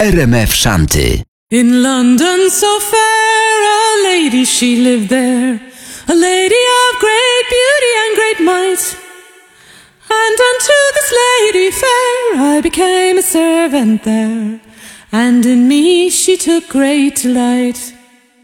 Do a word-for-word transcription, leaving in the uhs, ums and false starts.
R M F Shanty. In London so fair a lady she lived there, a lady of great beauty and great might. And unto this lady fair I became a servant there, and in me she took great delight.